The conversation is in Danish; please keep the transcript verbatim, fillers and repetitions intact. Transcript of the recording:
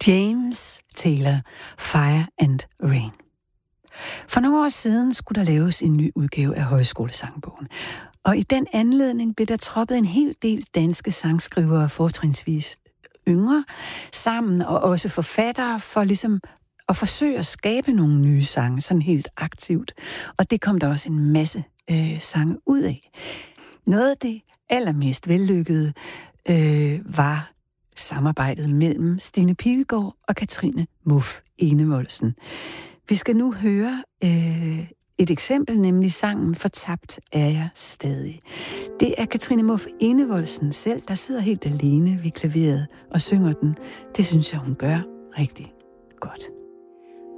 James Taylor, Fire and Rain. For nogle år siden skulle der laves en ny udgave af Højskolesangbogen. Og i den anledning blev der troppet en hel del danske sangskrivere, fortrinsvis yngre, sammen, og også forfattere, for ligesom at forsøge at skabe nogle nye sange, sådan helt aktivt. Og det kom der også en masse øh, sange ud af. Noget af det allermest vellykkede øh, var samarbejdet mellem Stine Pilgaard og Katrine Muff Enevoldsen. Vi skal nu høre øh, et eksempel, nemlig sangen Fortabt er jeg stadig. Det er Katrine Muff Enevoldsen selv, der sidder helt alene ved klaveret og synger den. Det synes jeg, hun gør rigtig godt.